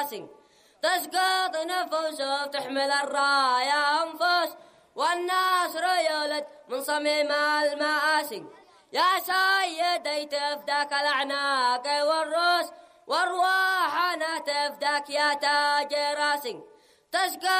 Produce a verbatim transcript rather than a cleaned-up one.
راسي تسقط نفوس وتحمل الراية أنفس والناس ريولد من صميم المآسي يا سيدي تفداك الأعناق والرؤوس والروح أنا تفداك يا تاج راسي تسقط